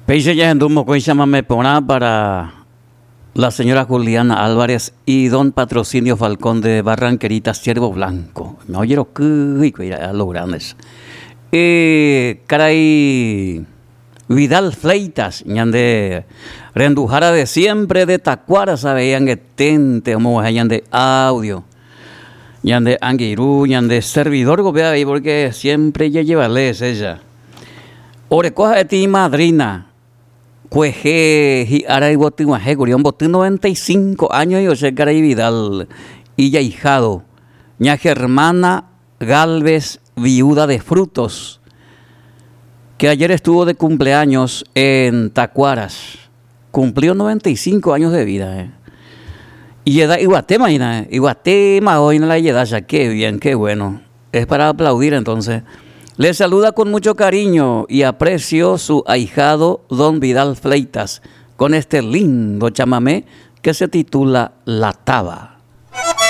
Peixe ya en Dumbo con llámame para la señora Juliana Álvarez y don Patrocinio Falcón de Barranquerita, Ciervo Blanco. Me oyeron que a los grandes. Caray Vidal Fleitas, ñande Rendujara de siempre de Tacuara, sabían que tente, como de audio. Ñande Anguirú, ñande servidor, gobea ahí, porque siempre ya lleva les ella. Orecoja de ti, madrina. Cueje, y ahora hay botín, un botín 95 años y José Caray Vidal. Y ya hijado. Ña Germana Galvez, viuda de Frutos, que ayer estuvo de cumpleaños en Tacuaras. Cumplió 95 años de vida. Y edad Iguatema, Iguatema hoy en la Yedacha. Qué bien, qué bueno. Es para aplaudir entonces. Le saluda con mucho cariño y aprecio su ahijado don Vidal Fleitas con este lindo chamamé que se titula La Taba.